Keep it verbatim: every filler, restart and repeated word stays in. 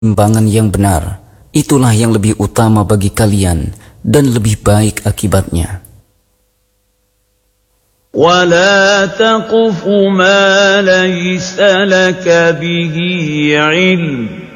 Timbangan yang benar, itulah yang lebih utama bagi kalian dan lebih baik akibatnya. وَلَا تَقْفُ مَا لَيْسَ لَكَ بِهِ عِلْمٌ